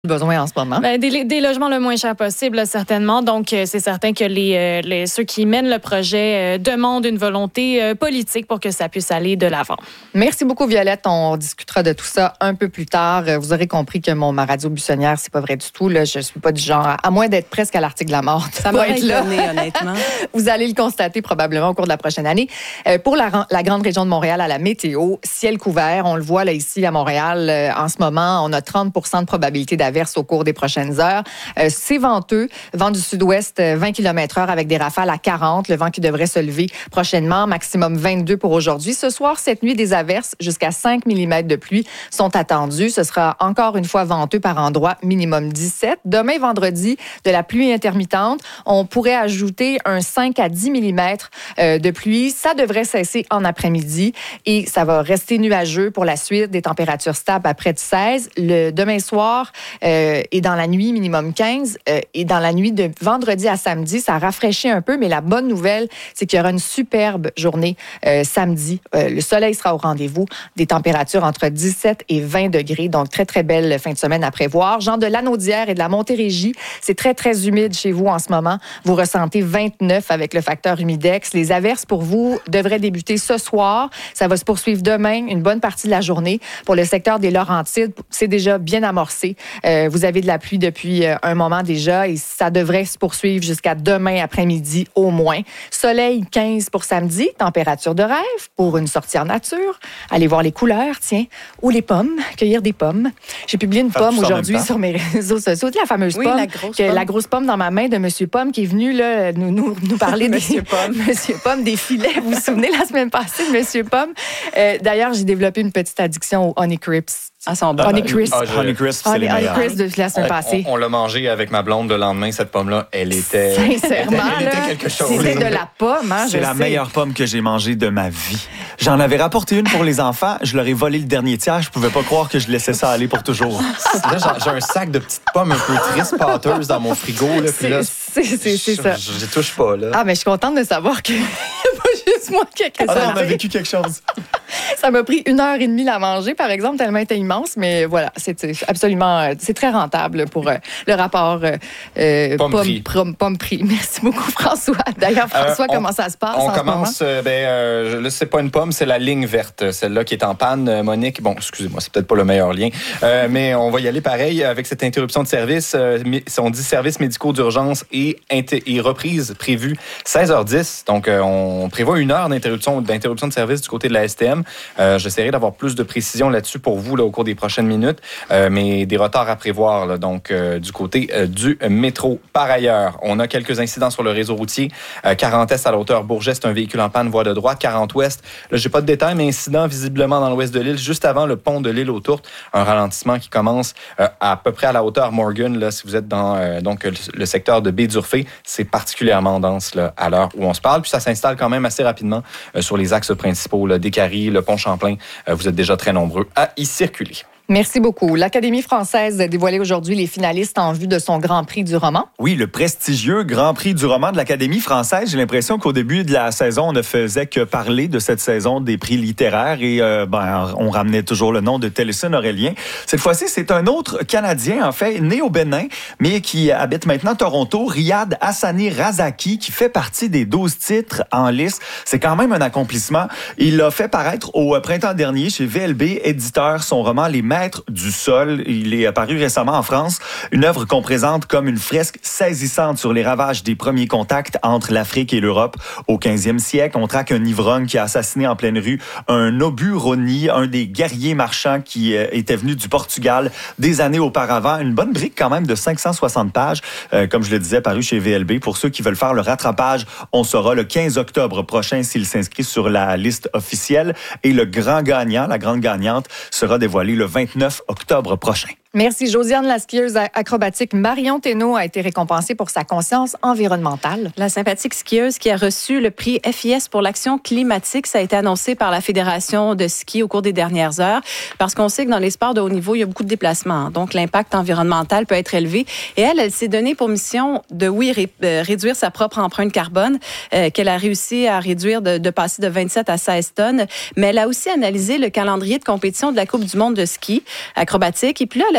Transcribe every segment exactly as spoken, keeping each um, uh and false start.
besoin en ce moment? Ben, des, des logements le moins cher possible, là, certainement. Donc, euh, c'est certain que les, euh, les, ceux qui mènent le projet euh, demandent une volonté euh, politique pour que ça puisse aller de l'avant. Merci beaucoup, Violette. On discutera de tout ça un peu plus tard. Vous aurez compris que mon ma radio buissonnière, c'est pas vrai du tout. Là. Je suis pas du genre, à moins d'être presque à l'article de la mort. Ça m'a étonné, honnêtement. Vous allez le constater probablement au cours de la prochaine année. Euh, pour la, la grande région de Montréal, à la météo, ciel couvert. On le voit là ici à Montréal. Euh, en ce moment, on a trente pour cent de probabilité d'averse au cours des prochaines heures. Euh, c'est venteux, vent du sud-ouest, vingt kilomètres heure avec des rafales à quarante. Le vent qui devrait se lever prochainement, maximum vingt-deux pour aujourd'hui. Ce soir, cette nuit, des averses jusqu'à cinq millimètres de pluie sont attendues. Ce sera encore une fois venteux par endroits, minimum dix-sept. Demain, vendredi, de la pluie intermittente. On pourrait ajouter un cinq à dix millimètres euh, de pluie. Ça devrait cesser en après-midi et ça va rester nuageux pour la suite. Des températures stables à près de seize. Le demain soir, Euh, et dans la nuit, minimum quinze. Euh, et dans la nuit de vendredi à samedi, ça rafraîchit un peu, mais la bonne nouvelle, c'est qu'il y aura une superbe journée euh, samedi. Euh, le soleil sera au rendez-vous, des températures entre dix-sept et vingt degrés, donc très, très belle fin de semaine à prévoir. Jean de Lanaudière et de la Montérégie, c'est très, très humide chez vous en ce moment. Vous ressentez vingt-neuf avec le facteur humidex. Les averses pour vous devraient débuter ce soir. Ça va se poursuivre demain, une bonne partie de la journée. Pour le secteur des Laurentides, c'est déjà bien amorcé. Euh, vous avez de la pluie depuis euh, un moment déjà et ça devrait se poursuivre jusqu'à demain après-midi au moins. Soleil quinze pour samedi, température de rêve pour une sortie en nature. Allez voir les couleurs, tiens, ou les pommes, cueillir des pommes. J'ai publié une pomme aujourd'hui sur mes réseaux sociaux. La fameuse oui, pomme, la grosse que, pomme. La grosse pomme dans ma main de Monsieur Pomme qui est venu là, nous, nous, nous parler des Monsieur Pomme. Monsieur Pomme, des filets. Vous vous souvenez la semaine passée de Monsieur Pomme? Euh, d'ailleurs, j'ai développé une petite addiction au Honey Crisp. Ah, son bon. Honey Crisp. Ah, je- Honey Crisp, c'est Honey, les Honey meilleurs. Crisp de la semaine passée. On, on l'a mangé avec ma blonde le lendemain, cette pomme-là. Elle était. Sincèrement, elle était là, quelque chose. c'était de la pomme, hein, C'est je la sais. meilleure pomme que j'ai mangée de ma vie. J'en avais rapporté une pour les enfants. Je leur ai volé le dernier tiers. Je pouvais pas croire que je laissais ça aller pour toujours. Là, j'ai- j'ai un sac de petites pommes un peu tristes, pâteuses dans mon frigo. Là, puis là, C'est c'est- c'est ça. Je, je, je touche pas, là. Ah, mais je suis contente de savoir que pas juste moi qui ai Ah, ça. on a vécu quelque chose. Ça m'a pris une heure et demie à manger, par exemple, tellement elle était immense. Mais voilà, c'est c'est absolument, euh, c'est très rentable pour euh, le rapport euh, euh, Pomme-prix. pomme, pomme-prix. Merci beaucoup, François. D'ailleurs, François, Euh, on- comment ça se passe On en ce moment? commence, euh, ben, euh, là, c'est pas une pomme, c'est la ligne verte, celle-là qui est en panne, euh, Monique. Bon, excusez-moi, c'est peut-être pas le meilleur lien, euh, mais on va y aller pareil avec cette interruption de service. Euh, mi- on dit services médicaux d'urgence et, inter- et reprise prévue seize heures dix. Donc, euh, on prévoit une heure d'interruption, d'interruption de service du côté de la S T M. Euh, j'essaierai d'avoir plus de précision là-dessus pour vous là, au cours des prochaines minutes, euh, mais des retards à prévoir là, donc euh, du côté euh, du métro. Par ailleurs, on a quelques incidents sur le réseau routier. Euh, quarante Est à la hauteur Bourget, c'est un véhicule en panne, voie de droite. quarante Ouest, là, j'ai pas de détails, mais incident visiblement dans l'ouest de l'île, juste avant le pont de l'île aux Tourtes. Un ralentissement qui commence euh, à peu près à la hauteur Morgan. Là, si vous êtes dans euh, donc le, le secteur de Baie-d'Urfé, c'est particulièrement dense là, à l'heure où on se parle. Puis ça s'installe quand même assez rapidement euh, sur les axes principaux, là, Décarie, le pont Champlain. Euh, vous êtes déjà très nombreux à y circuler. Merci beaucoup. L'Académie française a dévoilé aujourd'hui les finalistes en vue de son Grand Prix du roman. Oui, le prestigieux Grand Prix du roman de l'Académie française. J'ai l'impression qu'au début de la saison, on ne faisait que parler de cette saison des prix littéraires et euh, ben, on ramenait toujours le nom de Télésine Aurélien. Cette fois-ci, c'est un autre Canadien, en fait, né au Bénin, mais qui habite maintenant Toronto, Riyad Hassani Razaki, qui fait partie des douze titres en lice. C'est quand même un accomplissement. Il l'a fait paraître au printemps dernier chez V L B Éditeur, son roman Les Maîtres du sol. Il est apparu récemment en France. Une œuvre qu'on présente comme une fresque saisissante sur les ravages des premiers contacts entre l'Afrique et l'Europe au quinzième siècle. On traque un ivrogne qui a assassiné en pleine rue un Oburoni, un des guerriers marchands qui euh, était venu du Portugal des années auparavant. Une bonne brique quand même de cinq cent soixante pages, euh, comme je le disais, paru chez V L B. Pour ceux qui veulent faire le rattrapage, on saura le quinze octobre prochain s'il s'inscrit sur la liste officielle. Et le grand gagnant, la grande gagnante, sera dévoilé le vingt-neuf octobre prochain. Merci. Josiane, la skieuse acrobatique Marion Thénault a été récompensée pour sa conscience environnementale. La sympathique skieuse qui a reçu le prix F I S pour l'action climatique, ça a été annoncé par la Fédération de ski au cours des dernières heures, parce qu'on sait que dans les sports de haut niveau, il y a beaucoup de déplacements. Donc, l'impact environnemental peut être élevé. Et elle, elle s'est donnée pour mission de, oui, ré, euh, réduire sa propre empreinte carbone, euh, qu'elle a réussi à réduire, de, de passer de vingt-sept à seize tonnes. Mais elle a aussi analysé le calendrier de compétition de la Coupe du monde de ski acrobatique. Et puis là, elle a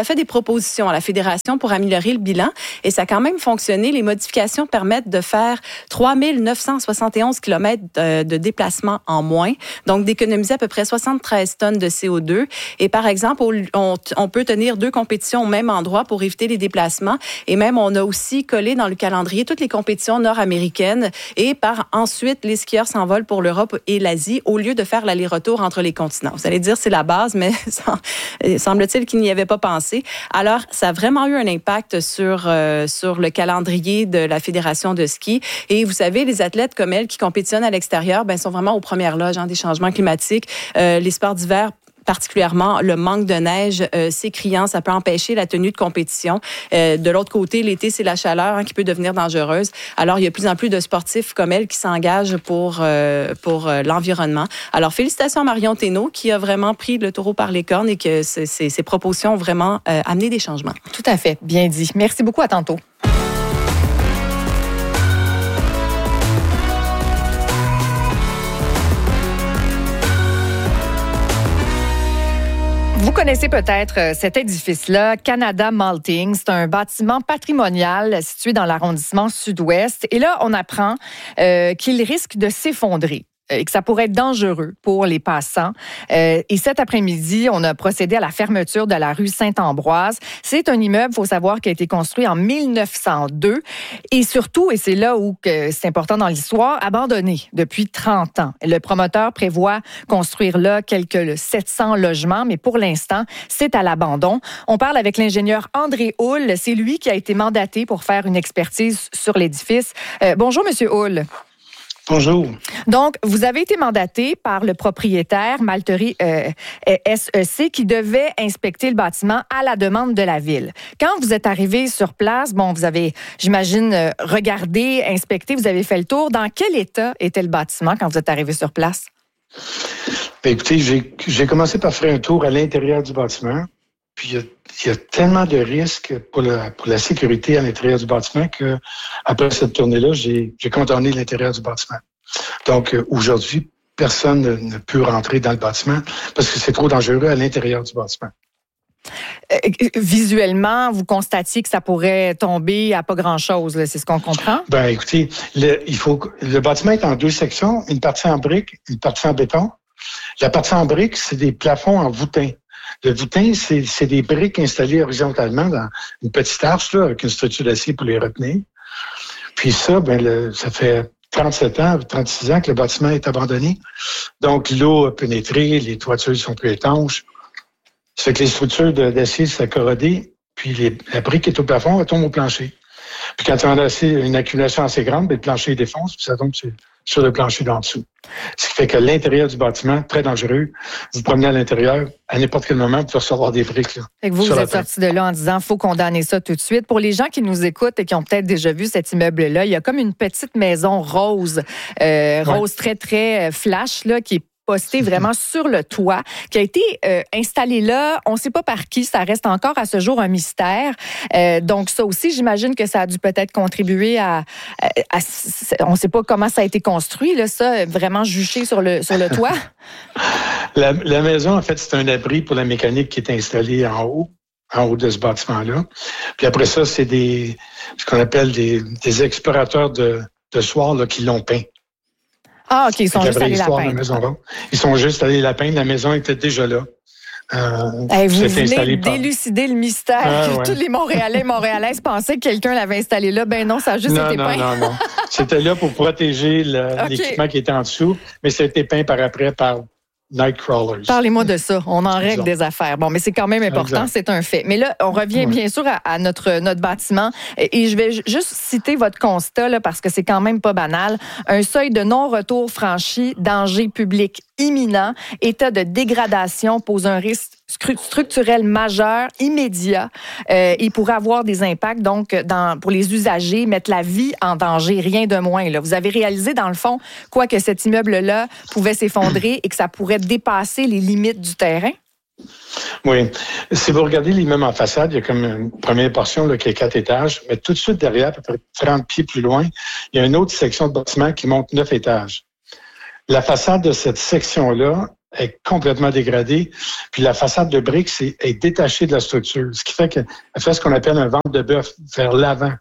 a fait des propositions à la Fédération pour améliorer le bilan et ça a quand même fonctionné. Les modifications permettent de faire trois mille neuf cent soixante et onze kilomètres de, de déplacement en moins, donc d'économiser à peu près soixante-treize tonnes de C O deux. Et par exemple, on, on peut tenir deux compétitions au même endroit pour éviter les déplacements. Et même, on a aussi collé dans le calendrier toutes les compétitions nord-américaines et par ensuite, les skieurs s'envolent pour l'Europe et l'Asie au lieu de faire l'aller-retour entre les continents. Vous allez dire c'est la base, mais ça, semble-t-il qu'il n'y avait pas pensé. Alors, ça a vraiment eu un impact sur, euh, sur le calendrier de la Fédération de ski. Et vous savez, les athlètes comme elle qui compétitionnent à l'extérieur, ben, sont vraiment aux premières loges hein, des changements climatiques. Euh, les sports d'hiver, particulièrement le manque de neige, euh, c'est criant, ça peut empêcher la tenue de compétition. Euh, de l'autre côté, l'été, c'est la chaleur hein, qui peut devenir dangereuse. Alors, il y a de plus en plus de sportifs comme elle qui s'engagent pour, euh, pour euh, l'environnement. Alors, félicitations à Marion Thénault qui a vraiment pris le taureau par les cornes et que ces, ces, ces propositions ont vraiment euh, amené des changements. Tout à fait, bien dit. Merci beaucoup, à tantôt. Vous connaissez peut-être cet édifice-là, Canada Malting. C'est un bâtiment patrimonial situé dans l'arrondissement sud-ouest. Et là, on apprend euh, qu'il risque de s'effondrer et que ça pourrait être dangereux pour les passants. Euh, et cet après-midi, on a procédé à la fermeture de la rue Saint-Ambroise. C'est un immeuble, il faut savoir, qui a été construit en mille neuf cent deux et surtout, et c'est là où que c'est important dans l'histoire, abandonné depuis trente ans. Le promoteur prévoit construire là quelques sept cents logements, mais pour l'instant, c'est à l'abandon. On parle avec l'ingénieur André Houle. C'est lui qui a été mandaté pour faire une expertise sur l'édifice. Euh, bonjour, Monsieur Houle. Bonjour. Donc, vous avez été mandaté par le propriétaire Malterie euh, S E C qui devait inspecter le bâtiment à la demande de la ville. Quand vous êtes arrivé sur place, bon, vous avez, j'imagine, regardé, inspecté, vous avez fait le tour. Dans quel état était le bâtiment quand vous êtes arrivé sur place? Bien, écoutez, j'ai, j'ai commencé par faire un tour à l'intérieur du bâtiment. Puis, il y a, il y a tellement de risques pour la, pour la sécurité à l'intérieur du bâtiment que après cette tournée-là, j'ai, j'ai contourné l'intérieur du bâtiment. Donc, euh, aujourd'hui, personne ne, ne peut rentrer dans le bâtiment parce que c'est trop dangereux à l'intérieur du bâtiment. Euh, visuellement, vous constatiez que ça pourrait tomber à pas grand-chose, là, c'est ce qu'on comprend? Ben, écoutez, le, il faut, le bâtiment est en deux sections, une partie en briques, une partie en béton. La partie en briques, c'est des plafonds en voûtin. Le voûtin, c'est, c'est des briques installées horizontalement dans une petite arche là, avec une structure d'acier pour les retenir. Puis ça, ben, le, ça fait trente-sept ans, trente-six ans que le bâtiment est abandonné. Donc, l'eau a pénétré, les toitures sont plus étanches. Ça fait que les structures de, d'acier sont corrodées, puis les, la brique est au plafond, elle tombe au plancher. Puis quand on a assez, une accumulation assez grande, ben, le plancher défonce, puis ça tombe sur, sur le plancher d'en dessous. Ce qui fait que l'intérieur du bâtiment, très dangereux. Vous promenez à l'intérieur, à n'importe quel moment, vous pouvez recevoir des briques. Là, fait que vous, vous êtes sorti de là en disant faut condamner ça tout de suite. Pour les gens qui nous écoutent et qui ont peut-être déjà vu cet immeuble-là, il y a comme une petite maison rose, euh, rose ouais. très, très flash, là, qui est posté vraiment sur le toit, qui a été euh, installé là. On ne sait pas par qui, ça reste encore à ce jour un mystère. Euh, donc ça aussi, j'imagine que ça a dû peut-être contribuer à... à, à on ne sait pas comment ça a été construit, là, ça, vraiment juché sur le, sur le toit. la, la maison, en fait, c'est un abri pour la mécanique qui est installée en haut, en haut de ce bâtiment-là. Puis après ça, c'est des ce qu'on appelle des, des explorateurs de, de soir là, qui l'ont peint. Ah, OK, ils sont juste allés la peindre. Ils sont juste allés la peindre. La maison était déjà là. Euh, hey, vous venez d'élucider par... le mystère ah, que ouais. tous les Montréalais et Montréalaises pensaient que quelqu'un l'avait installé là. Ben non, ça a juste non, été non, peint. Non, non, non. C'était là pour protéger le, okay. l'équipement qui était en dessous, mais ça a été peint par après par Nightcrawlers. Parlez-moi de ça. On en règle des affaires. Bon, mais c'est quand même important, exact. C'est un fait. Mais là, on revient ouais. bien sûr à, à notre, notre bâtiment. Et, et je vais juste citer votre constat, là, parce que c'est quand même pas banal. Un seuil de non-retour franchi, danger public imminent, état de dégradation pose un risque structurel majeur, immédiat. Euh, il pourrait avoir des impacts donc dans, pour les usagers, mettre la vie en danger, rien de moins. Là. Vous avez réalisé, dans le fond, quoi que cet immeuble-là pouvait s'effondrer et que ça pourrait dépasser les limites du terrain? Oui. Si vous regardez l'immeuble en façade, il y a comme une première portion là, qui est quatre étages, mais tout de suite derrière, à peu près trente pieds plus loin, il y a une autre section de bâtiment qui monte neuf étages. La façade de cette section-là est complètement dégradée. Puis la façade de briques c'est, est détachée de la structure, ce qui fait qu'elle fait ce qu'on appelle un ventre de bœuf vers l'avant.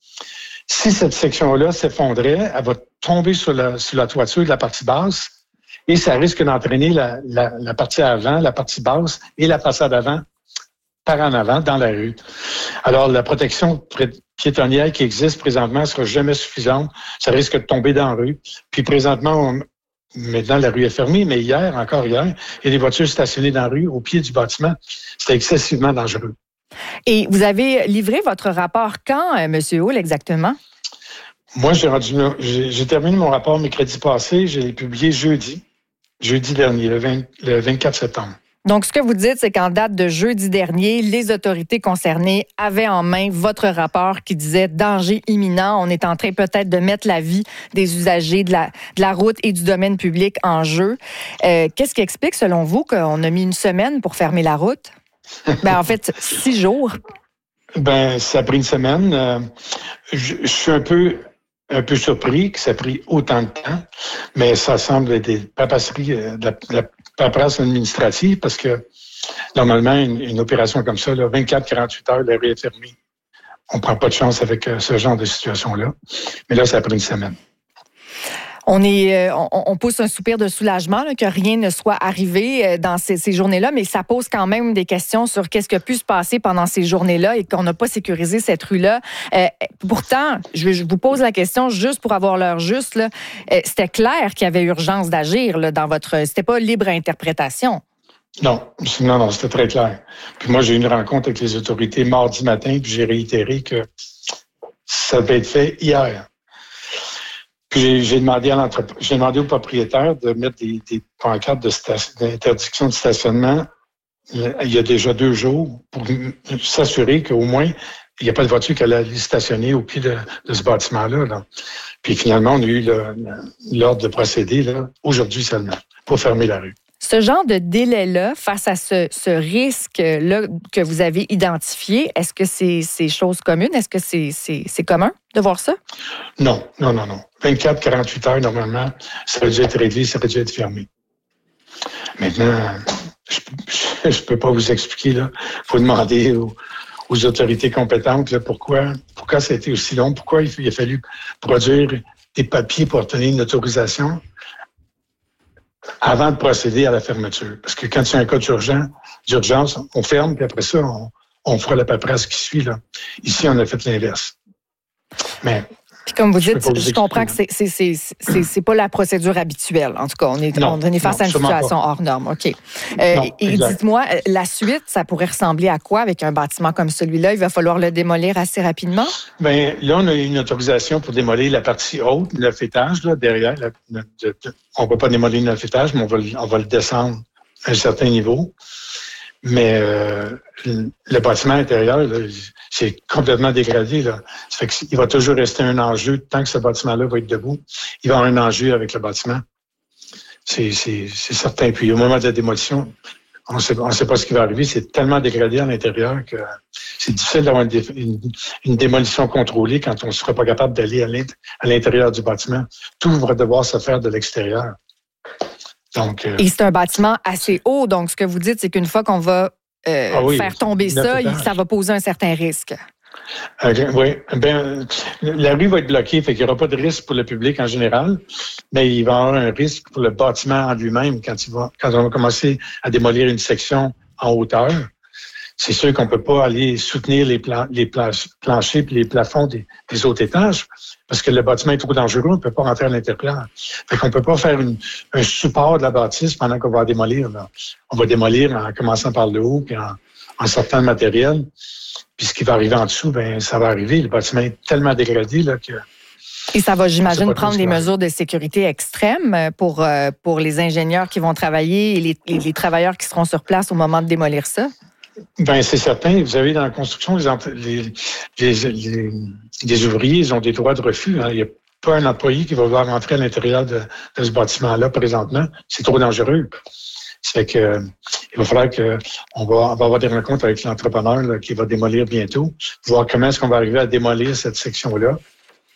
Si cette section-là s'effondrait, elle va tomber sur la, sur la toiture de la partie basse et ça risque d'entraîner la, la, la partie avant, la partie basse et la façade avant par en avant dans la rue. Alors, la protection piétonnière qui existe présentement ne sera jamais suffisante. Ça risque de tomber dans la rue. Puis présentement, on, maintenant, la rue est fermée, mais hier, encore hier, il y a des voitures stationnées dans la rue au pied du bâtiment. C'était excessivement dangereux. Et vous avez livré votre rapport quand, M. Hull, exactement? Moi, j'ai, rendu, j'ai, j'ai terminé mon rapport mercredi passé. Je l'ai publié jeudi, jeudi dernier, le, vingt, le vingt-quatre septembre. Donc, ce que vous dites, c'est qu'en date de jeudi dernier, les autorités concernées avaient en main votre rapport qui disait « danger imminent ». On est en train peut-être de mettre la vie des usagers de la, de la route et du domaine public en jeu. Euh, qu'est-ce qui explique, selon vous, qu'on a mis une semaine pour fermer la route? Ben, en fait, six jours. Ben, ça a pris une semaine. Euh, je, je suis un peu, un peu surpris que ça a pris autant de temps, mais ça semble être des papasseries, de la, de la paperasse administrative, parce que normalement, une, une opération comme ça, là, vingt-quatre à quarante-huit heures, la rue est fermée. On prend pas de chance avec euh, ce genre de situation-là. Mais là, ça a pris une semaine. On est, on, on pousse un soupir de soulagement là, que rien ne soit arrivé dans ces, ces journées-là, mais ça pose quand même des questions sur qu'est-ce qui a pu se passer pendant ces journées-là et qu'on n'a pas sécurisé cette rue-là. Euh, pourtant, je, je vous pose la question juste pour avoir l'heure juste. Là, euh, c'était clair qu'il y avait urgence d'agir là, dans votre. C'était pas libre interprétation. Non, non, non, c'était très clair. Puis moi, j'ai eu une rencontre avec les autorités mardi matin, puis j'ai réitéré que ça devait être fait hier. Puis j'ai, j'ai, demandé à j'ai demandé au propriétaire de mettre des, des pancartes de station, d'interdiction de stationnement il y a déjà deux jours pour s'assurer qu'au moins, il n'y a pas de voiture qui allait aller stationner au pied de, de ce bâtiment-là. Là. Puis finalement, on a eu le, l'ordre de procéder là, aujourd'hui seulement pour fermer la rue. Ce genre de délai-là, face à ce, ce risque-là que vous avez identifié, est-ce que c'est, c'est chose commune? Est-ce que c'est, c'est, c'est commun de voir ça? Non, non, non, non. vingt-quatre à quarante-huit heures, normalement, ça aurait dû être réglé, ça aurait dû être fermé. Maintenant, je ne peux pas vous expliquer. Il faut demander aux, aux autorités compétentes là, pourquoi, pourquoi ça a été aussi long, pourquoi il, il a fallu produire des papiers pour obtenir une autorisation avant de procéder à la fermeture. Parce que quand il y a un cas d'urgence, d'urgence, on ferme, puis après ça, on, on fera la paperasse qui suit. Là. Ici, on a fait l'inverse. Mais... Puis comme vous dites, je, je comprends que c'est, c'est, c'est, c'est, c'est pas la procédure habituelle. En tout cas, on est, non, on est face non, à une situation pas. hors norme. OK. Euh, non, et exact. Dites-moi, la suite, ça pourrait ressembler à quoi avec un bâtiment comme celui-là? Il va falloir le démolir assez rapidement? Bien, là, on a eu une autorisation pour démolir la partie haute, neuf étages, là, derrière. La, de, de, on ne peut pas démolir neuf étages, mais on va, on va le descendre à un certain niveau. Mais euh, le bâtiment intérieur, là, c'est complètement dégradé. Là. Ça fait qu'il va toujours rester un enjeu tant que ce bâtiment-là va être debout. Il va y avoir un enjeu avec le bâtiment. C'est, c'est, c'est certain. Puis au moment de la démolition, on sait, on sait pas ce qui va arriver. C'est tellement dégradé à l'intérieur que c'est difficile d'avoir une, dé, une, une démolition contrôlée quand on ne sera pas capable d'aller à, l'int, à l'intérieur du bâtiment. Tout va devoir se faire de l'extérieur. Donc, euh, et c'est un bâtiment assez haut, donc ce que vous dites, c'est qu'une fois qu'on va euh, ah oui, faire tomber ça, il, ça va poser un certain risque. Okay, oui, ben, la rue va être bloquée, fait qu'il n'y aura pas de risque pour le public en général, mais il va y avoir un risque pour le bâtiment en lui-même quand, il va, quand on va commencer à démolir une section en hauteur. C'est sûr qu'on ne peut pas aller soutenir les, plan- les planches- planchers et les plafonds des, des autres étages parce que le bâtiment est trop dangereux, on ne peut pas rentrer à l'intérieur. Fait qu'on ne peut pas faire une, un support de la bâtisse pendant qu'on va démolir. Là. On va démolir en commençant par le haut puis en, en sortant le matériel. Puis ce qui va arriver en dessous, ben ça va arriver. Le bâtiment est tellement dégradé là, que... Et ça va, j'imagine, prendre des mesures de sécurité extrêmes pour, pour les ingénieurs qui vont travailler et les, les, les travailleurs qui seront sur place au moment de démolir ça? Ben c'est certain. Vous savez, dans la construction, les, les, les, les, les ouvriers, ils ont des droits de refus. Hein. Il n'y a pas un employé qui va vouloir rentrer à l'intérieur de, de ce bâtiment-là présentement. C'est trop dangereux. Ça fait que euh, il va falloir que on va, on va avoir des rencontres avec l'entrepreneur là, qui va démolir bientôt, voir comment est-ce qu'on va arriver à démolir cette section-là.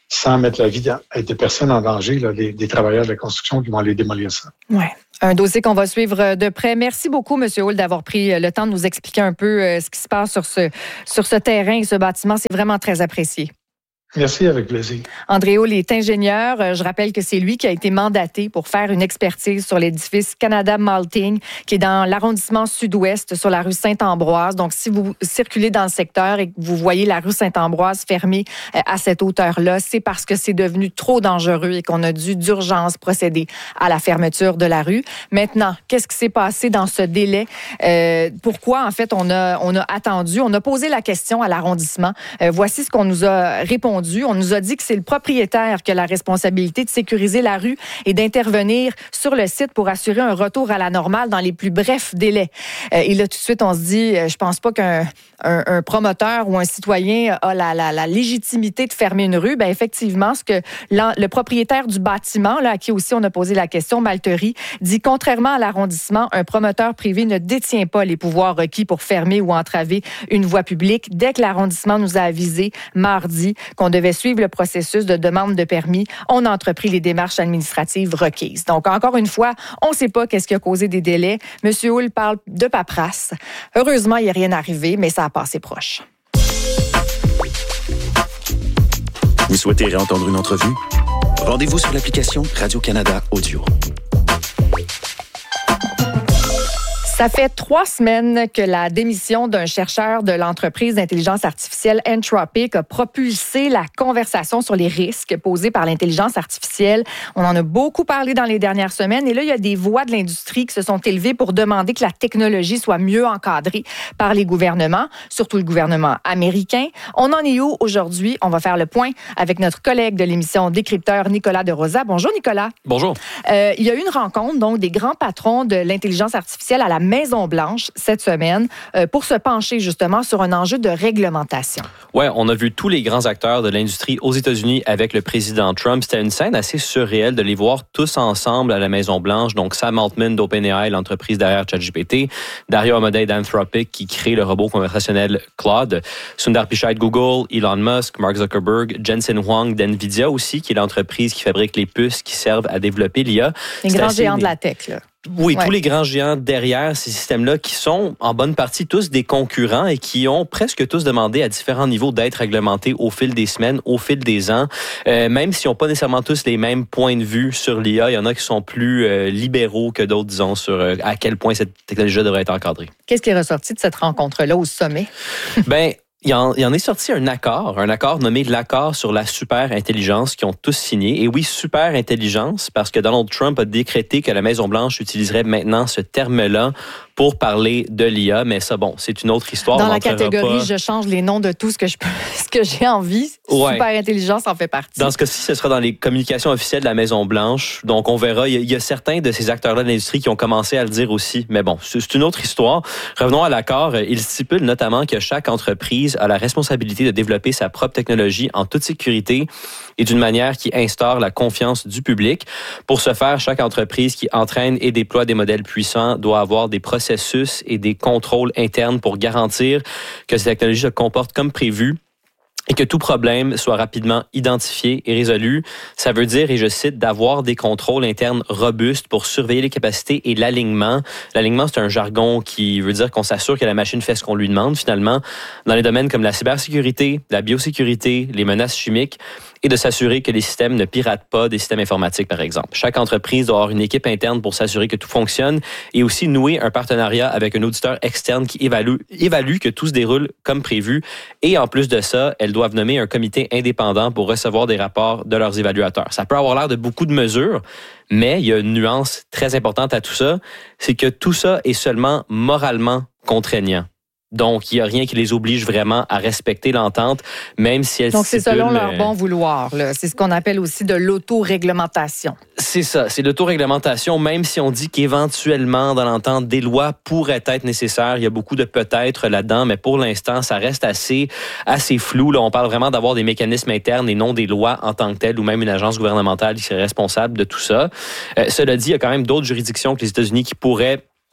sans mettre la vie de, de personnes en danger, là, des, des travailleurs de la construction qui vont aller démolir ça. Oui. Un dossier qu'on va suivre de près. Merci beaucoup, M. Hull, d'avoir pris le temps de nous expliquer un peu ce qui se passe sur ce, sur ce terrain et ce bâtiment. C'est vraiment très apprécié. Merci, avec plaisir. André Hull est ingénieur. Je rappelle que c'est lui qui a été mandaté pour faire une expertise sur l'édifice Canada Malting, qui est dans l'arrondissement sud-ouest, sur la rue Saint-Ambroise. Donc, si vous circulez dans le secteur et que vous voyez la rue Saint-Ambroise fermée à cette hauteur-là, c'est parce que c'est devenu trop dangereux et qu'on a dû d'urgence procéder à la fermeture de la rue. Maintenant, qu'est-ce qui s'est passé dans ce délai? Euh, pourquoi, en fait, on a, on a attendu? On a posé la question à l'arrondissement. Euh, voici ce qu'on nous a répondu. On nous a dit que c'est le propriétaire qui a la responsabilité de sécuriser la rue et d'intervenir sur le site pour assurer un retour à la normale dans les plus brefs délais. Euh, et là, tout de suite, on se dit, je pense pas qu'un un, un promoteur ou un citoyen a la, la, la légitimité de fermer une rue. Ben effectivement, ce que le propriétaire du bâtiment, là, à qui aussi on a posé la question, Malterie, dit contrairement à l'arrondissement, un promoteur privé ne détient pas les pouvoirs requis pour fermer ou entraver une voie publique. Dès que l'arrondissement nous a avisé mardi qu'on devait suivre le processus de demande de permis, on a entrepris les démarches administratives requises. Donc, encore une fois, on ne sait pas qu'est-ce qui a causé des délais. M. Hull parle de paperasse. Heureusement, il n'y a rien arrivé, mais ça a passé proche. Vous souhaitez réentendre une entrevue? Rendez-vous sur l'application Radio-Canada Audio. Ça fait trois semaines que la démission d'un chercheur de l'entreprise d'intelligence artificielle Anthropic a propulsé la conversation sur les risques posés par l'intelligence artificielle. On en a beaucoup parlé dans les dernières semaines et là, il y a des voix de l'industrie qui se sont élevées pour demander que la technologie soit mieux encadrée par les gouvernements, surtout le gouvernement américain. On en est où aujourd'hui? On va faire le point avec notre collègue de l'émission Décrypteur, Nicolas De Rosa. Bonjour, Nicolas. Bonjour. Euh, il y a eu une rencontre donc des grands patrons de l'intelligence artificielle à la Maison-Blanche cette semaine euh, pour se pencher justement sur un enjeu de réglementation. Oui, on a vu tous les grands acteurs de l'industrie aux États-Unis avec le président Trump. C'était une scène assez surréelle de les voir tous ensemble à la Maison-Blanche. Donc, Sam Altman d'OpenAI, l'entreprise derrière ChatGPT, Dario Amodei d'Anthropic qui crée le robot conversationnel Claude, Sundar Pichai de Google, Elon Musk, Mark Zuckerberg, Jensen Huang d'NVIDIA aussi, qui est l'entreprise qui fabrique les puces qui servent à développer l'I A. Les grands géants de la tech, là. Oui, ouais. Tous les grands géants derrière ces systèmes-là qui sont en bonne partie tous des concurrents et qui ont presque tous demandé à différents niveaux d'être réglementés au fil des semaines, au fil des ans. Euh, même s'ils n'ont pas nécessairement tous les mêmes points de vue sur l'I A, il y en a qui sont plus euh, libéraux que d'autres, disons, sur euh, à quel point cette technologie devrait être encadrée. Qu'est-ce qui est ressorti de cette rencontre-là au sommet? Ben, Il en, il en est sorti un accord, un accord nommé l'accord sur la super intelligence qu'ils ont tous signé. Et oui, super intelligence, parce que Donald Trump a décrété que la Maison-Blanche utiliserait maintenant ce terme-là pour parler de l'I A, mais ça, bon, c'est une autre histoire. Dans on la catégorie, pas. je change les noms de tout ce que je peux, ce que j'ai envie. Ouais. Super intelligence en fait partie. Dans ce cas-ci, ce sera dans les communications officielles de la Maison-Blanche. Donc, on verra. Il y, a, il y a certains de ces acteurs-là de l'industrie qui ont commencé à le dire aussi. Mais bon, c'est, c'est une autre histoire. Revenons à l'accord. Il stipule notamment que chaque entreprise a la responsabilité de développer sa propre technologie en toute sécurité et d'une manière qui instaure la confiance du public. Pour ce faire, chaque entreprise qui entraîne et déploie des modèles puissants doit avoir des processus et des contrôles internes pour garantir que ces technologies se comportent comme prévu et que tout problème soit rapidement identifié et résolu. Ça veut dire, et je cite, d'avoir des contrôles internes robustes pour surveiller les capacités et l'alignement. L'alignement, c'est un jargon qui veut dire qu'on s'assure que la machine fait ce qu'on lui demande, finalement, dans les domaines comme la cybersécurité, la biosécurité, les menaces chimiques, et de s'assurer que les systèmes ne piratent pas des systèmes informatiques, par exemple. Chaque entreprise doit avoir une équipe interne pour s'assurer que tout fonctionne et aussi nouer un partenariat avec un auditeur externe qui évalue, évalue que tout se déroule comme prévu. Et en plus de ça, elles doivent nommer un comité indépendant pour recevoir des rapports de leurs évaluateurs. Ça peut avoir l'air de beaucoup de mesures, mais il y a une nuance très importante à tout ça, c'est que tout ça est seulement moralement contraignant. Donc, il n'y a rien qui les oblige vraiment à respecter l'entente, même si elle Donc, c'est stipule, selon leur bon vouloir. Là. C'est ce qu'on appelle aussi de l'autoréglementation. C'est ça, c'est l'autoréglementation, même si on dit qu'éventuellement, dans l'entente, des lois pourraient être nécessaires. Il y a beaucoup de peut-être là-dedans, mais pour l'instant, ça reste assez, assez flou. Là, on parle vraiment d'avoir des mécanismes internes et non des lois en tant que telles, ou même une agence gouvernementale qui serait responsable de tout ça. Euh, cela dit, il y a quand même d'autres juridictions que les États-Unis qui pourraient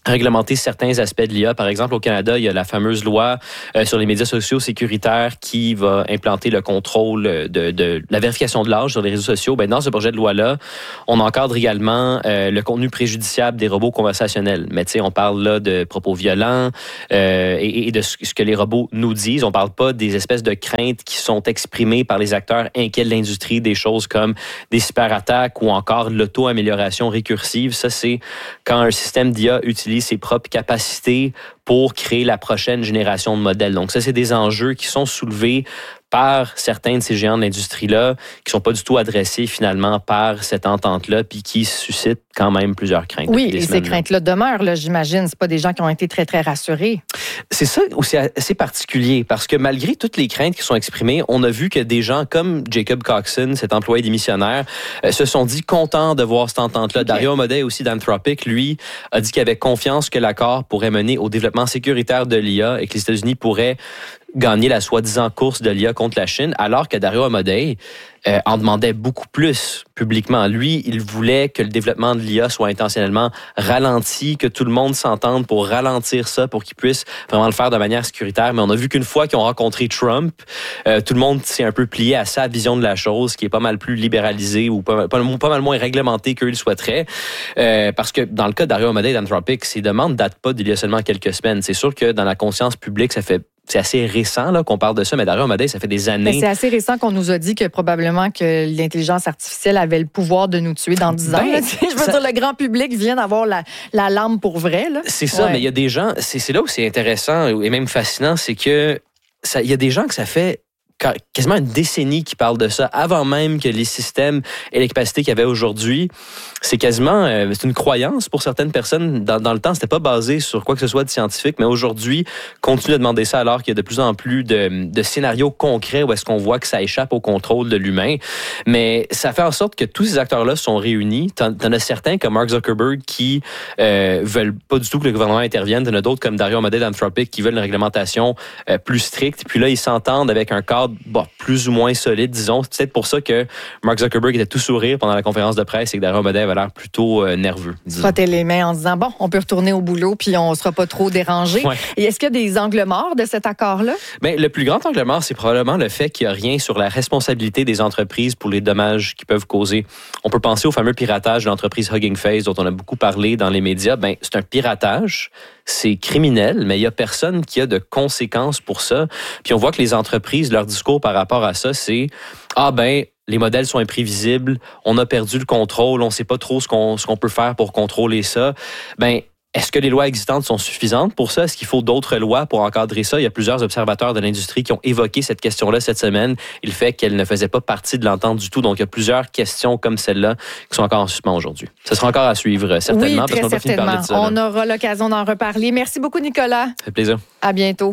réglementer certains aspects de l'I A. Par exemple, au Canada, il y a la fameuse loi euh, sur les médias sociaux sécuritaires qui va implanter le contrôle de, de la vérification de l'âge sur les réseaux sociaux. Ben, dans ce projet de loi-là, on encadre également euh, le contenu préjudiciable des robots conversationnels. Mais tu sais, on parle là de propos violents euh, et, et de ce que les robots nous disent. On parle pas des espèces de craintes qui sont exprimées par les acteurs inquiets de l'industrie, des choses comme des cyberattaques ou encore l'auto-amélioration récursive. Ça, c'est quand un système d'I A utilise ses propres capacités pour créer la prochaine génération de modèles. Donc ça, c'est des enjeux qui sont soulevés par certains de ces géants de l'industrie-là, qui sont pas du tout adressés finalement par cette entente-là, puis qui suscitent quand même plusieurs craintes. Oui, et ces craintes-là demeurent, là, j'imagine. C'est pas des gens qui ont été très, très rassurés. C'est ça aussi assez particulier, parce que malgré toutes les craintes qui sont exprimées, on a vu que des gens comme Jacob Coxon, cet employé démissionnaire, euh, se sont dit contents de voir cette entente-là. Okay. Dario Amodei, aussi d'Anthropic, lui, a dit qu'il avait confiance que l'accord pourrait mener au développement sécuritaire de l'I A et que les États-Unis pourraient gagner la soi-disant course de l'I A contre la Chine, alors que Dario Amodei euh, en demandait beaucoup plus publiquement. Lui, il voulait que le développement de l'I A soit intentionnellement ralenti, que tout le monde s'entende pour ralentir ça, pour qu'ils puissent vraiment le faire de manière sécuritaire. Mais on a vu qu'une fois qu'ils ont rencontré Trump, euh, tout le monde s'est un peu plié à sa vision de la chose, qui est pas mal plus libéralisée ou pas, pas, pas mal moins réglementée qu'eux le souhaiteraient. Euh, parce que dans le cas de Dario Amodei d'Anthropic, ces demandes ne datent pas d'il y a seulement quelques semaines. C'est sûr que dans la conscience publique, ça fait c'est assez récent là, qu'on parle de ça, mais Dario Amodei, ça fait des années. Mais c'est assez récent qu'on nous a dit que probablement que l'intelligence artificielle avait le pouvoir de nous tuer dans dix ans. Ben, je veux ça... dire, le grand public vient d'avoir la, la larme pour vrai. Là. C'est ça, ouais. Mais il y a des gens, c'est, c'est là où c'est intéressant et même fascinant, c'est que ça, il y a des gens que ça fait quasiment une décennie qui parlent de ça, avant même que les systèmes et les capacités qu'il y avait aujourd'hui. C'est quasiment, euh, c'est une croyance pour certaines personnes. Dans, dans le temps, c'était pas basé sur quoi que ce soit de scientifique, mais aujourd'hui, continue de demander ça alors qu'il y a de plus en plus de, de scénarios concrets où est-ce qu'on voit que ça échappe au contrôle de l'humain. Mais ça fait en sorte que tous ces acteurs-là sont réunis. T'en, t'en as certains comme Mark Zuckerberg qui euh, veulent pas du tout que le gouvernement intervienne. T'en as d'autres comme Dario Amodei d'Anthropic qui veulent une réglementation euh, plus stricte. Puis là, ils s'entendent avec un cadre bon, plus ou moins solide, disons. C'est peut-être pour ça que Mark Zuckerberg était tout sourire pendant la conférence de presse et que Dario Amodei avait l'air plutôt euh, nerveux. Frotter les mains en se disant, bon, on peut retourner au boulot puis on ne sera pas trop dérangé. Ouais. Et est-ce qu'il y a des angles morts de cet accord-là? Bien, le plus grand angle mort, c'est probablement le fait qu'il n'y a rien sur la responsabilité des entreprises pour les dommages qu'ils peuvent causer. On peut penser au fameux piratage de l'entreprise Hugging Face dont on a beaucoup parlé dans les médias. Bien, c'est un piratage. C'est criminel, mais il n'y a personne qui a de conséquences pour ça. Puis on voit que les entreprises, leur discours par rapport à ça, c'est « Ah ben, les modèles sont imprévisibles, on a perdu le contrôle, on ne sait pas trop ce qu'on, ce qu'on peut faire pour contrôler ça. » Ben, est-ce que les lois existantes sont suffisantes pour ça? Est-ce qu'il faut d'autres lois pour encadrer ça? Il y a plusieurs observateurs de l'industrie qui ont évoqué cette question-là cette semaine et le fait qu'elle ne faisait pas partie de l'entente du tout. Donc, il y a plusieurs questions comme celle-là qui sont encore en suspens aujourd'hui. Ça sera encore à suivre, certainement. Oui, très parce qu'on certainement. Parler de ça, on aura l'occasion d'en reparler. Merci beaucoup, Nicolas. Ça fait plaisir. À bientôt.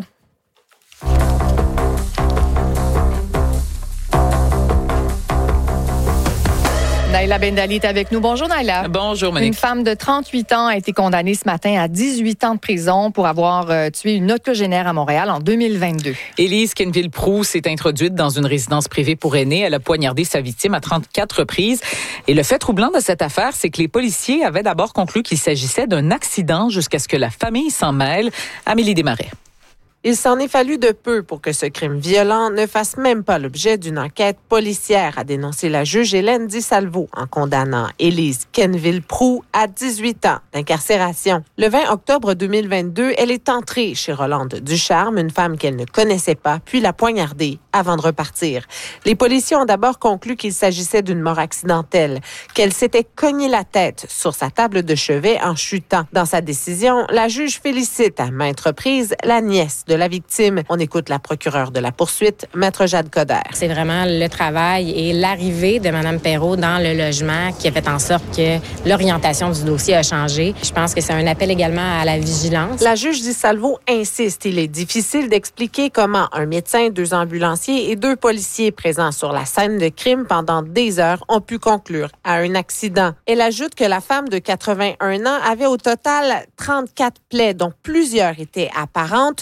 Naila Bendali est avec nous. Bonjour, Naila. Bonjour, Monique. Une femme de trente-huit ans a été condamnée ce matin à dix-huit ans de prison pour avoir euh, tué une octogénaire à Montréal en deux mille vingt-deux. Élise Kenville-Proulx s'est introduite dans une résidence privée pour aînés. Elle a poignardé sa victime à trente-quatre reprises. Et le fait troublant de cette affaire, c'est que les policiers avaient d'abord conclu qu'il s'agissait d'un accident jusqu'à ce que la famille s'en mêle. Amélie Desmarais. Il s'en est fallu de peu pour que ce crime violent ne fasse même pas l'objet d'une enquête policière, a dénoncé la juge Hélène Di Salvo en condamnant Élise Kenville-Proulx à dix-huit ans d'incarcération. Le vingt octobre deux mille vingt-deux, elle est entrée chez Rolande Ducharme, une femme qu'elle ne connaissait pas, puis l'a poignardée avant de repartir. Les policiers ont d'abord conclu qu'il s'agissait d'une mort accidentelle, qu'elle s'était cogné la tête sur sa table de chevet en chutant. Dans sa décision, la juge félicite à maintes reprises la nièce de la victime. On écoute la procureure de la poursuite, Maître Jade Coder. C'est vraiment le travail et l'arrivée de Mme Perrault dans le logement qui a fait en sorte que l'orientation du dossier a changé. Je pense que c'est un appel également à la vigilance. La juge Di Salvo insiste. Il est difficile d'expliquer comment un médecin, deux ambulanciers et deux policiers présents sur la scène de crime pendant des heures ont pu conclure à un accident. Elle ajoute que la femme de quatre-vingt-un ans avait au total trente-quatre plaies, dont plusieurs étaient apparentes, notamment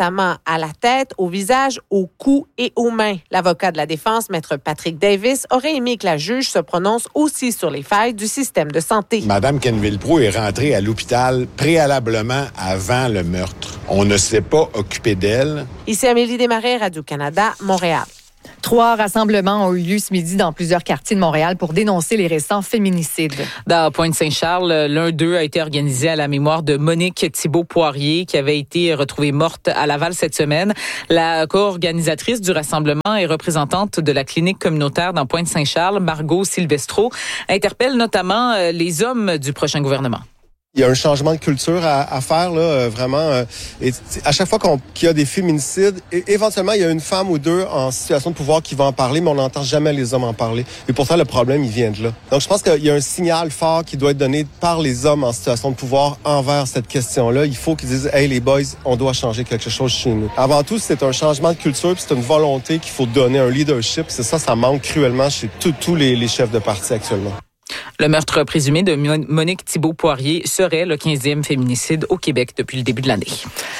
notamment à la tête, au visage, au cou et aux mains. L'avocat de la défense, maître Patrick Davis, aurait aimé que la juge se prononce aussi sur les failles du système de santé. Madame Kenville-Prou est rentrée à l'hôpital préalablement avant le meurtre. On ne s'est pas occupé d'elle. Ici Amélie Desmarais, Radio-Canada, Montréal. Trois rassemblements ont eu lieu ce midi dans plusieurs quartiers de Montréal pour dénoncer les récents féminicides. Dans Pointe-Saint-Charles, l'un d'eux a été organisé à la mémoire de Monique Thibault-Poirier, qui avait été retrouvée morte à Laval cette semaine. La co-organisatrice du rassemblement et représentante de la clinique communautaire dans Pointe-Saint-Charles, Margot Silvestro, interpelle notamment les hommes du prochain gouvernement. Il y a un changement de culture à, à faire, là, euh, vraiment. Euh, et à chaque fois qu'on, qu'il y a des féminicides, et, éventuellement, il y a une femme ou deux en situation de pouvoir qui va en parler, mais on n'entend jamais les hommes en parler. Et pourtant, le problème, il vient de là. Donc, je pense qu'il y a un signal fort qui doit être donné par les hommes en situation de pouvoir envers cette question-là. Il faut qu'ils disent « Hey, les boys, on doit changer quelque chose chez nous. » Avant tout, c'est un changement de culture, puis c'est une volonté qu'il faut donner, un leadership. C'est ça, ça manque cruellement chez tous les, les chefs de parti actuellement. Le meurtre présumé de Monique Thibault-Poirier serait le quinzième féminicide au Québec depuis le début de l'année.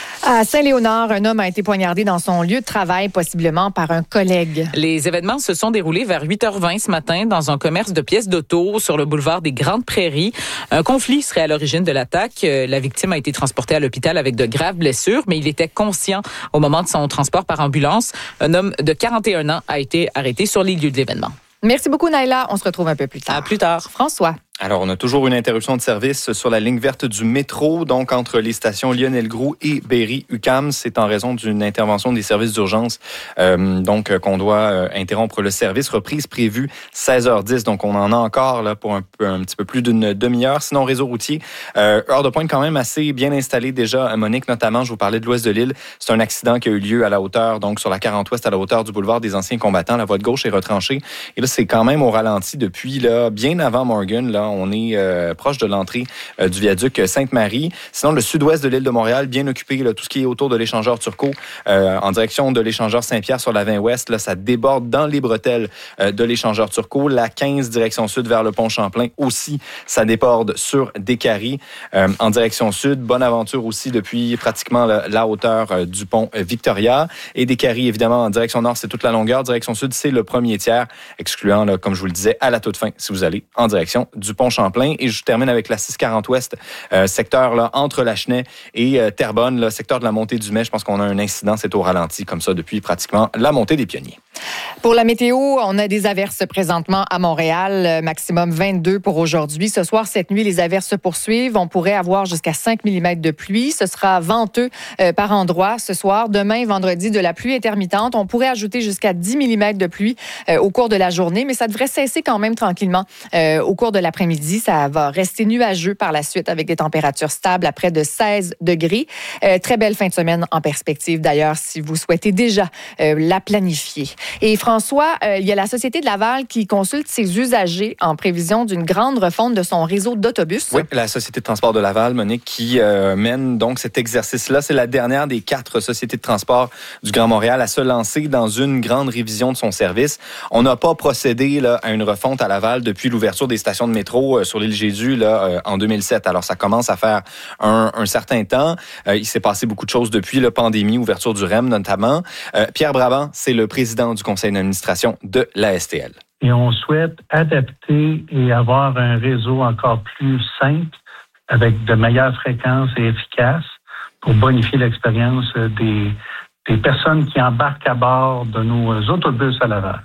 À Saint-Léonard, un homme a été poignardé dans son lieu de travail, possiblement par un collègue. Les événements se sont déroulés vers huit heures vingt ce matin dans un commerce de pièces d'auto sur le boulevard des Grandes Prairies. Un conflit serait à l'origine de l'attaque. La victime a été transportée à l'hôpital avec de graves blessures, mais il était conscient au moment de son transport par ambulance. Un homme de quarante et un ans a été arrêté sur les lieux de l'événement. Merci beaucoup, Naïla. On se retrouve un peu plus tard. À plus tard. François. Alors, on a toujours une interruption de service sur la ligne verte du métro, donc entre les stations Lionel-Groulx et Berry-U Q A M. C'est en raison d'une intervention des services d'urgence, euh, donc euh, qu'on doit euh, interrompre le service. Reprise prévue seize heures dix, donc on en a encore là pour un, peu, un petit peu plus d'une demi-heure. Sinon, réseau routier, euh, heure de pointe quand même assez bien installée déjà. À Monique, notamment, je vous parlais de l'ouest de l'île. C'est un accident qui a eu lieu à la hauteur, donc sur la quarante ouest, à la hauteur du boulevard des Anciens Combattants. La voie de gauche est retranchée. Et là, c'est quand même au ralenti depuis là, bien avant Morgan. Là, on est euh, proche de l'entrée euh, du viaduc Sainte-Marie. Sinon, le sud-ouest de l'île de Montréal, bien occupé, là, tout ce qui est autour de l'échangeur Turcot, euh, en direction de l'échangeur Saint-Pierre sur la vingt ouest, là, ça déborde dans les bretelles euh, de l'échangeur Turcot. La quinze, direction sud vers le pont Champlain aussi, ça déborde sur Décarie. Euh, en direction sud, Bonaventure aussi depuis pratiquement la, la hauteur euh, du pont Victoria. Et Décarie, évidemment, en direction nord, c'est toute la longueur. Direction sud, c'est le premier tiers, excluant, là, comme je vous le disais, à la toute fin, si vous allez en direction du pont Champlain. Et je termine avec la six cent quarante ouest, euh, secteur là, entre Lachenay et euh, Terrebonne, là, secteur de la montée du Mai. Je pense qu'on a un incident, c'est au ralenti comme ça depuis pratiquement la montée des Pionniers. Pour la météo, on a des averses présentement à Montréal, maximum vingt-deux pour aujourd'hui. Ce soir, cette nuit, les averses se poursuivent. On pourrait avoir jusqu'à cinq millimètres de pluie. Ce sera venteux euh, par endroits ce soir. Demain, vendredi, de la pluie intermittente. On pourrait ajouter jusqu'à dix millimètres de pluie euh, au cours de la journée, mais ça devrait cesser quand même tranquillement euh, au cours de l'après-midi. Ça va rester nuageux par la suite avec des températures stables à près de seize degrés. Euh, très belle fin de semaine en perspective d'ailleurs si vous souhaitez déjà euh, la planifier. Et François, euh, il y a la Société de Laval qui consulte ses usagers en prévision d'une grande refonte de son réseau d'autobus. Oui, la Société de transport de Laval, Monique, qui euh, mène donc cet exercice-là. C'est la dernière des quatre sociétés de transport du Grand Montréal à se lancer dans une grande révision de son service. On n'a pas procédé là, à une refonte à Laval depuis l'ouverture des stations de métro euh, sur l'île Jésus là, euh, en deux mille sept. Alors, ça commence à faire un, un certain temps. Euh, il s'est passé beaucoup de choses depuis la pandémie, ouverture du R E M notamment. Euh, Pierre Brabant, c'est le président du conseil d'administration de la S T L. Et on souhaite adapter et avoir un réseau encore plus simple avec de meilleures fréquences et efficaces pour bonifier l'expérience des, des personnes qui embarquent à bord de nos autobus à Laval.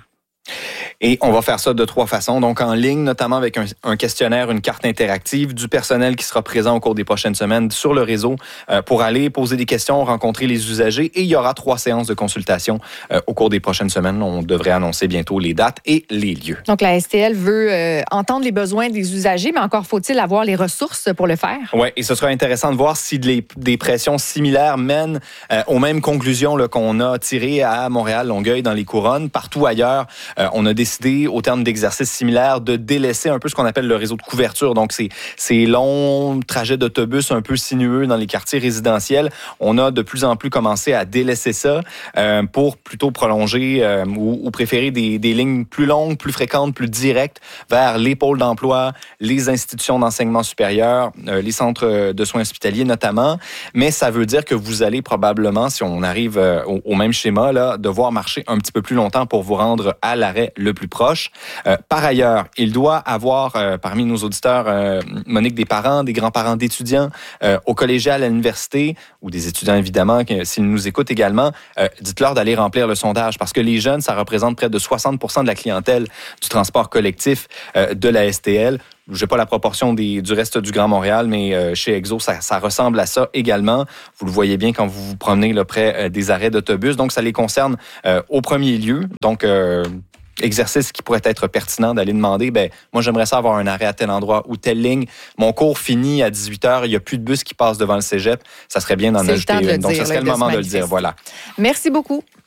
Et on va faire ça de trois façons. Donc, en ligne, notamment avec un, un questionnaire, une carte interactive, du personnel qui sera présent au cours des prochaines semaines sur le réseau euh, pour aller poser des questions, rencontrer les usagers. Et il y aura trois séances de consultation euh, au cours des prochaines semaines. On devrait annoncer bientôt les dates et les lieux. Donc, la S T L veut euh, entendre les besoins des usagers, mais encore faut-il avoir les ressources pour le faire? Oui, et ce sera intéressant de voir si les, des pressions similaires mènent euh, aux mêmes conclusions là, qu'on a tirées à Montréal, Longueuil, dans les couronnes. Partout ailleurs, euh, on a décidé décidé, au terme d'exercices similaires, de délaisser un peu ce qu'on appelle le réseau de couverture. Donc, c'est ces longs trajets d'autobus un peu sinueux dans les quartiers résidentiels. On a de plus en plus commencé à délaisser ça euh, pour plutôt prolonger euh, ou, ou préférer des, des lignes plus longues, plus fréquentes, plus directes vers les pôles d'emploi, les institutions d'enseignement supérieur, euh, les centres de soins hospitaliers notamment. Mais ça veut dire que vous allez probablement, si on arrive euh, au, au même schéma, là, devoir marcher un petit peu plus longtemps pour vous rendre à l'arrêt le plus proche. Euh, par ailleurs, il doit avoir euh, parmi nos auditeurs, euh, Monique, des parents, des grands-parents d'étudiants euh, au collégial, à l'université, ou des étudiants évidemment, que, s'ils nous écoutent également, euh, dites-leur d'aller remplir le sondage parce que les jeunes, ça représente près de soixante pour cent de la clientèle du transport collectif euh, de la S T L. Je n'ai pas la proportion des, du reste du Grand Montréal, mais euh, chez Exo, ça, ça ressemble à ça également. Vous le voyez bien quand vous vous promenez là, près euh, des arrêts d'autobus. Donc, ça les concerne euh, au premier lieu. Donc, euh, exercice qui pourrait être pertinent d'aller demander, ben moi, j'aimerais ça avoir un arrêt à tel endroit ou telle ligne. Mon cours finit à dix-huit heures, il n'y a plus de bus qui passent devant le cégep. Ça serait bien d'en ajouter une. Donc, ce serait le moment de le dire. Voilà. Merci beaucoup.